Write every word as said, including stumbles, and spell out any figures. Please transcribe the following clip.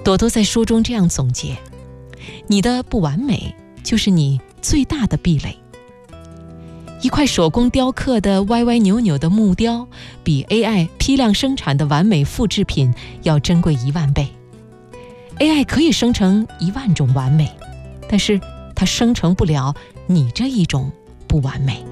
朵朵在书中这样总结：你的不完美就是你最大的壁垒。一块手工雕刻的歪歪扭扭的木雕，比 A I 批量生产的完美复制品要珍贵一万倍。A I 可以生成一万种完美，但是它生成不了你这一种不完美。